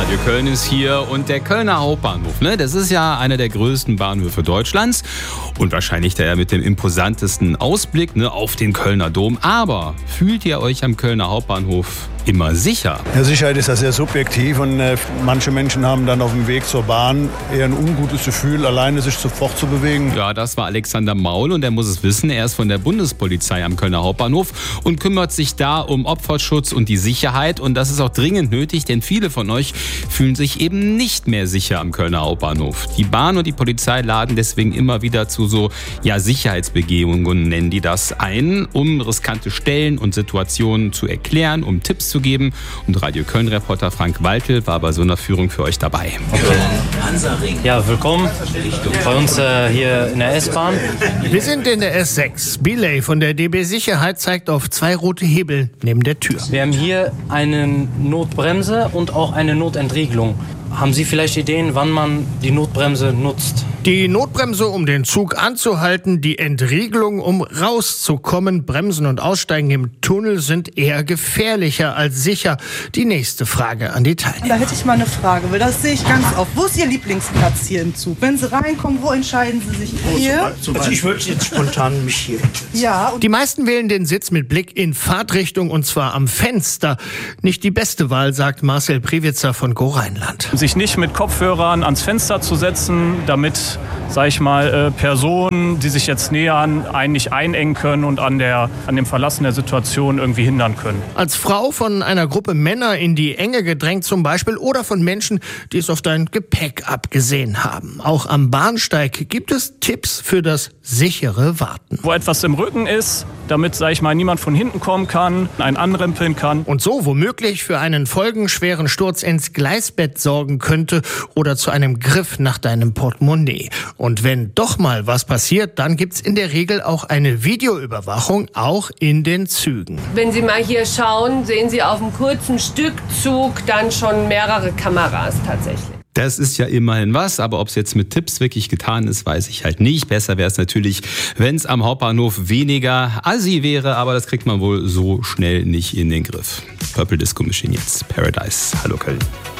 Radio Köln ist hier und der Kölner Hauptbahnhof, ne? Das ist ja einer der größten Bahnhöfe Deutschlands und wahrscheinlich der mit dem imposantesten Ausblick, ne, auf den Kölner Dom. Aber fühlt ihr euch am Kölner Hauptbahnhof immer sicher? Ja, Sicherheit ist ja sehr subjektiv und manche Menschen haben dann auf dem Weg zur Bahn eher ein ungutes Gefühl, alleine sich fortzubewegen. Ja, das war Alexander Maul und er muss es wissen, er ist von der Bundespolizei am Kölner Hauptbahnhof und kümmert sich da um Opferschutz und die Sicherheit. Und das ist auch dringend nötig, denn viele von euch fühlen sich eben nicht mehr sicher am Kölner Hauptbahnhof. Die Bahn und die Polizei laden deswegen immer wieder zu so Sicherheitsbegehungen, nennen die das, ein, um riskante Stellen und Situationen zu erklären, um Tipps zu geben. Und Radio Köln-Reporter Frank Waltel war bei so einer Führung für euch dabei. Ja, willkommen bei uns hier in der S-Bahn. Wir sind in der S6. Bilay von der DB Sicherheit zeigt auf 2 rote Hebel neben der Tür. Wir haben hier eine Notbremse und auch eine Notentriegelung. Haben Sie vielleicht Ideen, wann man die Notbremse nutzt? Die Notbremse, um den Zug anzuhalten, die Entriegelung, um rauszukommen. Bremsen und Aussteigen im Tunnel sind eher gefährlicher als sicher. Die nächste Frage an die Teilnehmer. Da hätte ich mal eine Frage, weil das sehe ich ganz oft. Wo ist Ihr Lieblingsplatz hier im Zug? Wenn Sie reinkommen, wo entscheiden Sie sich? Hier? Also ich würde jetzt spontan mich hier hinsetzen. Ja. Die meisten wählen den Sitz mit Blick in Fahrtrichtung und zwar am Fenster. Nicht die beste Wahl, sagt Marcel Priwitzer von Go Rheinland. Sich nicht mit Kopfhörern ans Fenster zu setzen, damit, sag ich mal, Personen, die sich jetzt nähern, einen nicht einengen können und an dem Verlassen der Situation irgendwie hindern können. Als Frau von einer Gruppe Männer in die Enge gedrängt zum Beispiel oder von Menschen, die es auf dein Gepäck abgesehen haben. Auch am Bahnsteig gibt es Tipps für das sichere Warten. Wo etwas im Rücken ist, damit, sag ich mal, niemand von hinten kommen kann, einen anrempeln kann. Und so womöglich für einen folgenschweren Sturz ins Gleisbett sorgen könnte oder zu einem Griff nach deinem Portemonnaie. Und wenn doch mal was passiert, dann gibt's in der Regel auch eine Videoüberwachung, auch in den Zügen. Wenn Sie mal hier schauen, sehen Sie auf einem kurzen Stück Zug dann schon mehrere Kameras tatsächlich. Das ist ja immerhin was, aber ob es jetzt mit Tipps wirklich getan ist, weiß ich halt nicht. Besser wäre es natürlich, wenn es am Hauptbahnhof weniger assi wäre, aber das kriegt man wohl so schnell nicht in den Griff. Purple Disco Machine jetzt, Paradise. Hallo Köln.